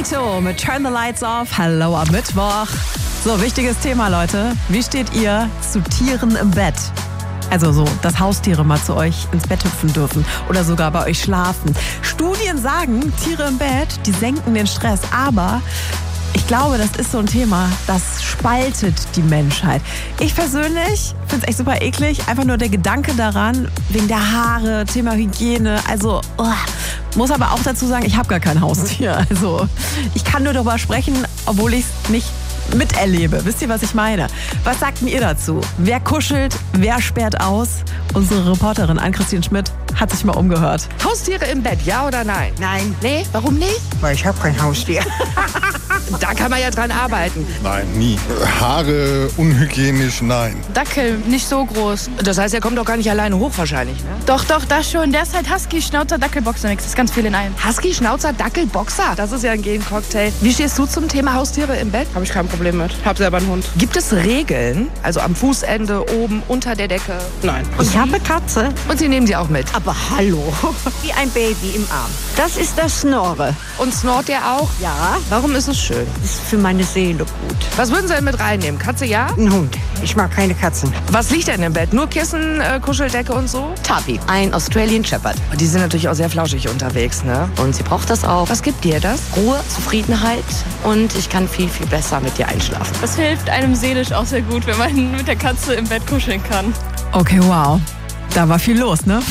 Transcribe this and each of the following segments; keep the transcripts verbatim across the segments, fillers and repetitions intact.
Nito mit Turn the Lights Off. Hallo am Mittwoch. So, wichtiges Thema, Leute. Wie steht ihr zu Tieren im Bett? Also so, dass Haustiere mal zu euch ins Bett hüpfen dürfen oder sogar bei euch schlafen. Studien sagen, Tiere im Bett, die senken den Stress. Aber ich glaube, das ist so ein Thema, das spaltet die Menschheit. Ich persönlich finde es echt super eklig. Einfach nur der Gedanke daran, wegen der Haare, Thema Hygiene. Also, oh, muss aber auch dazu sagen, ich habe gar kein Haustier. Also, ich kann nur darüber sprechen, obwohl ich es nicht miterlebe. Wisst ihr, was ich meine? Was sagt denn ihr dazu? Wer kuschelt? Wer sperrt aus? Unsere Reporterin Ann-Christine Schmidt hat sich mal umgehört. Haustiere im Bett, ja oder nein? Nein. Nee, warum nicht? Weil ich habe kein Haustier. Da kann man ja dran arbeiten. Nein, nie. Haare unhygienisch, nein. Dackel, nicht so groß. Das heißt, er kommt doch gar nicht alleine hoch wahrscheinlich, ne? Doch, doch, das schon. Der ist halt Husky, Schnauzer, Dackel, Boxermix. Das ist ganz viel in einem. Husky, Schnauzer, Dackel, Boxer. Das ist ja ein Gen-Cocktail. Wie stehst du zum Thema Haustiere im Bett? Habe ich kein Problem mit. Hab selber einen Hund. Gibt es Regeln? Also am Fußende, oben, unter der Decke? Nein. Ich habe Katze, Und Sie nehmen sie auch mit. aber hallo, wie ein Baby im Arm. Das ist das Snorre. Und snort der auch? Ja, Warum ist es schön? ist für meine Seele gut. Was würden Sie denn mit reinnehmen? Katze, ja? Ein Hund. Ich mag keine Katzen. Was liegt denn im Bett? Nur Kissen, äh, Kuscheldecke und so? Tabi, ein Australian Shepherd. Und die sind natürlich auch sehr flauschig unterwegs, ne? Und sie braucht das auch. Was gibt dir das? Ruhe, Zufriedenheit und ich kann viel, viel besser mit dir einschlafen. Das hilft einem seelisch auch sehr gut, wenn man mit der Katze im Bett kuscheln kann. Okay, wow. Da war viel los, ne?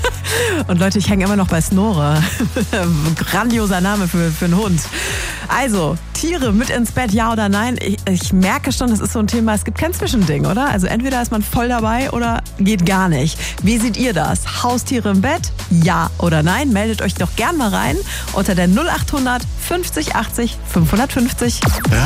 Und Leute, ich hänge immer noch bei Snorre. Grandioser Name für, für einen Hund. Also, Tiere mit ins Bett, ja oder nein? Ich, ich merke schon, das ist so ein Thema, es gibt kein Zwischending, oder? Also entweder ist man voll dabei oder geht gar nicht. Wie seht ihr das? Haustiere im Bett, ja oder nein? Meldet euch doch gern mal rein unter der null acht hundert fünfzig achtzig fünfhundertfünfzig.